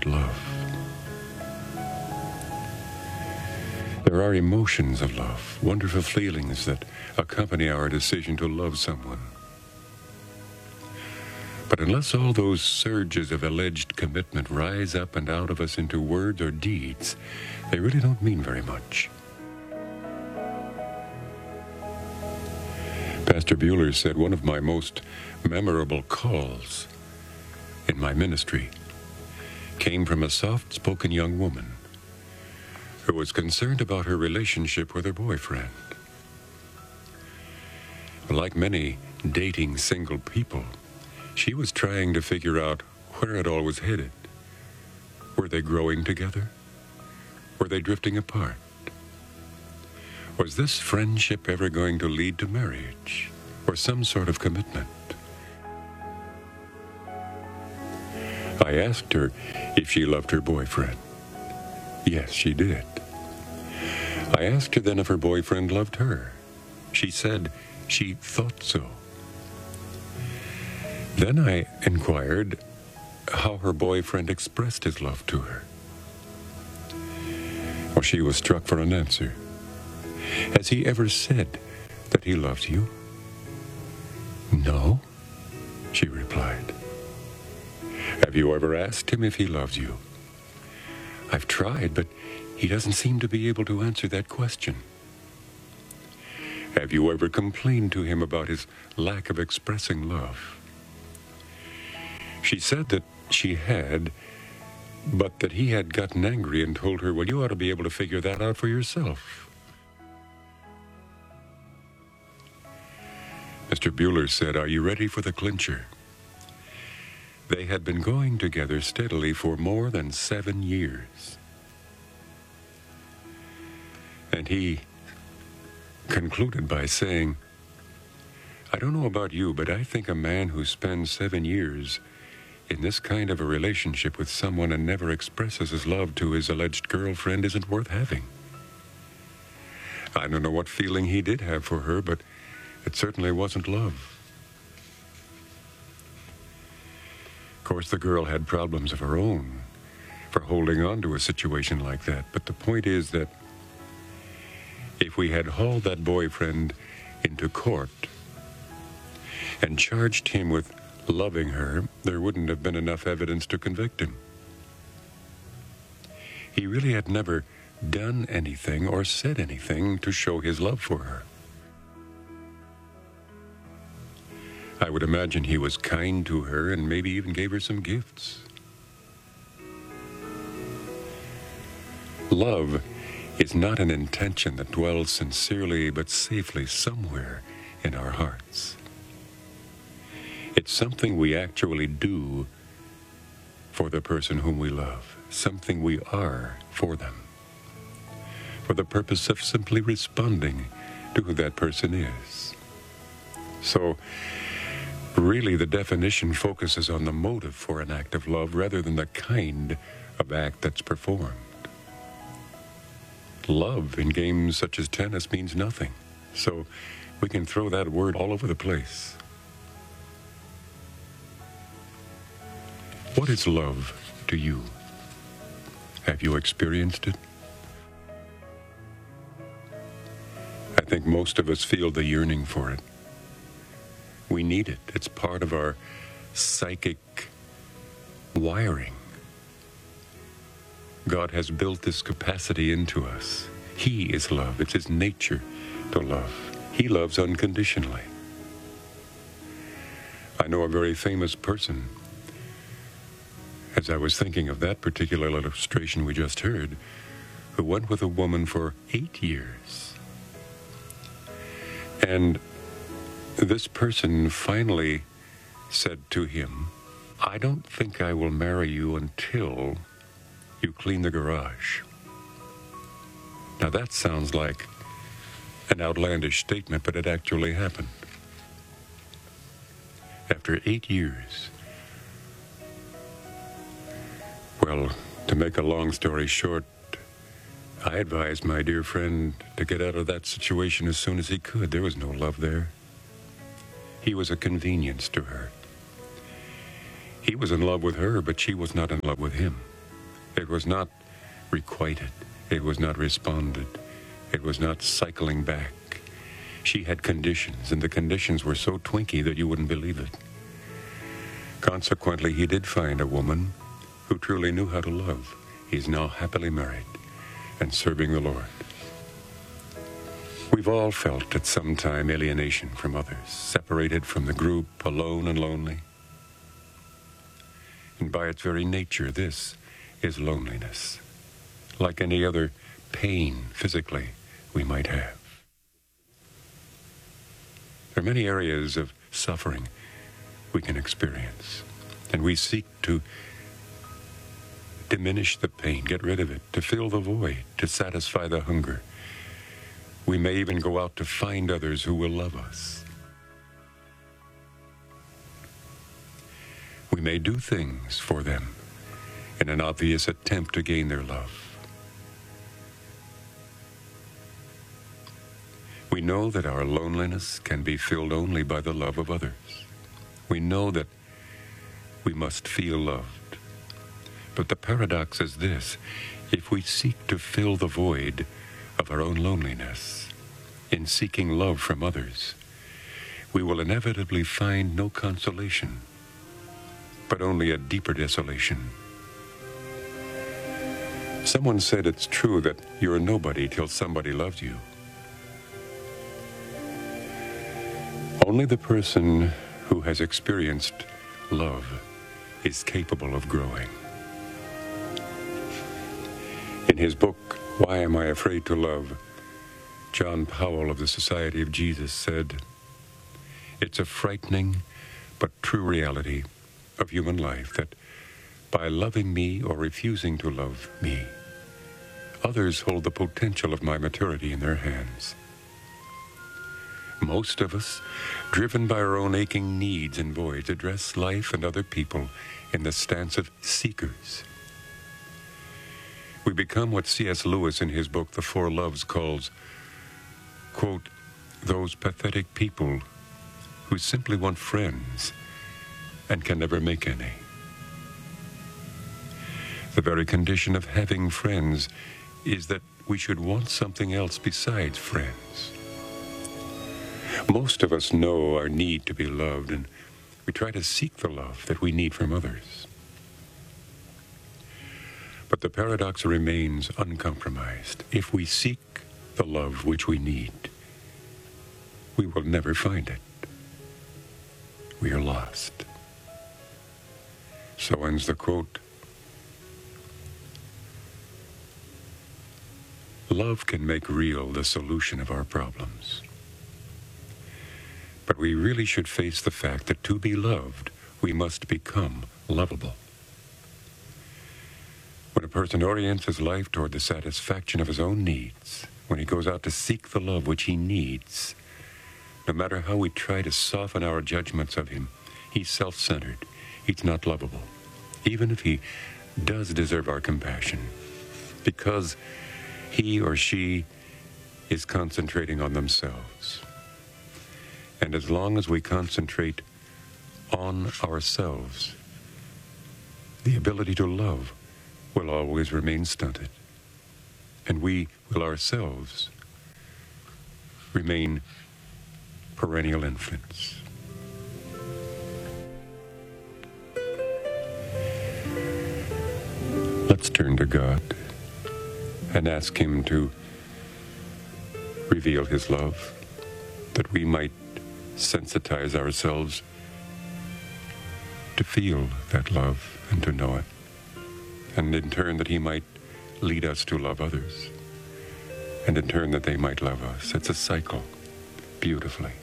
about love. There are emotions of love, wonderful feelings that accompany our decision to love someone. But unless all those surges of alleged commitment rise up and out of us into words or deeds, they really don't mean very much. Pastor Bueller said one of my most memorable calls in my ministry came from a soft-spoken young woman who was concerned about her relationship with her boyfriend. Like many dating single people, she was trying to figure out where it all was headed. Were they growing together? Were they drifting apart? Was this friendship ever going to lead to marriage or some sort of commitment? I asked her if she loved her boyfriend. Yes, she did. I asked her then if her boyfriend loved her. She said she thought so. Then I inquired how her boyfriend expressed his love to her. Well, she was struck for an answer. Has he ever said that he loves you? No, she replied. Have you ever asked him if he loves you? I've tried, but he doesn't seem to be able to answer that question. Have you ever complained to him about his lack of expressing love? She said that she had, but that he had gotten angry and told her, well, you ought to be able to figure that out for yourself. Mr. Bueller said, are you ready for the clincher? They had been going together steadily for more than 7 years. And he concluded by saying, I don't know about you, but I think a man who spends 7 years in this kind of a relationship with someone and never expresses his love to his alleged girlfriend isn't worth having. I don't know what feeling he did have for her, but it certainly wasn't love. Of course, the girl had problems of her own for holding on to a situation like that. But the point is that if we had hauled that boyfriend into court and charged him with loving her, there wouldn't have been enough evidence to convict him. He really had never done anything or said anything to show his love for her. I would imagine he was kind to her and maybe even gave her some gifts. Love is not an intention that dwells sincerely but safely somewhere in our hearts. It's something we actually do for the person whom we love, something we are for them, for the purpose of simply responding to who that person is. So, really, the definition focuses on the motive for an act of love rather than the kind of act that's performed. Love in games such as tennis means nothing, so we can throw that word all over the place. What is love to you? Have you experienced it? I think most of us feel the yearning for it. We need it. It's part of our psychic wiring. God has built this capacity into us. He is love. It's his nature to love. He loves unconditionally. I know a very famous person, as I was thinking of that particular illustration we just heard, who went with a woman for 8 years. And this person finally said to him, I don't think I will marry you until you clean the garage. Now that sounds like an outlandish statement, but it actually happened. After 8 years. Well, to make a long story short, I advised my dear friend to get out of that situation as soon as he could. There was no love there. He was a convenience to her. He was in love with her, but she was not in love with him. It was not requited. It was not responded. It was not cycling back. She had conditions, and the conditions were so twinky that you wouldn't believe it. Consequently, he did find a woman who truly knew how to love. He's now happily married and serving the Lord. We've all felt at some time alienation from others, separated from the group, alone and lonely. And by its very nature, this is loneliness, like any other pain physically we might have. There are many areas of suffering we can experience, and we seek to diminish the pain, get rid of it, to fill the void, to satisfy the hunger. We may even go out to find others who will love us. We may do things for them in an obvious attempt to gain their love. We know that our loneliness can be filled only by the love of others. We know that we must feel loved. But the paradox is this: if we seek to fill the void of our own loneliness in seeking love from others, we will inevitably find no consolation, but only a deeper desolation. Someone said it's true that you're a nobody till somebody loves you. Only the person who has experienced love is capable of growing. In his book, Why Am I Afraid to Love?, John Powell of the Society of Jesus said, "It's a frightening but true reality of human life that by loving me or refusing to love me, others hold the potential of my maturity in their hands. Most of us, driven by our own aching needs and voids, address life and other people in the stance of seekers. We become what C.S. Lewis in his book, The Four Loves, calls, quote, those pathetic people who simply want friends and can never make any. The very condition of having friends is that we should want something else besides friends. Most of us know our need to be loved, and we try to seek the love that we need from others. But the paradox remains uncompromised. If we seek the love which we need, we will never find it. We are lost." So ends the quote. Love can make real the solution of our problems. But we really should face the fact that to be loved, we must become lovable. When a person orients his life toward the satisfaction of his own needs, when he goes out to seek the love which he needs, no matter how we try to soften our judgments of him, he's self-centered. He's not lovable, even if he does deserve our compassion, because he or she is concentrating on themselves. And as long as we concentrate on ourselves, the ability to love will always remain stunted, and we will ourselves remain perennial infants. Let's turn to God and ask Him to reveal His love, that we might sensitize ourselves to feel that love and to know it, and in turn that He might lead us to love others, and in turn that they might love us. It's a cycle, beautifully.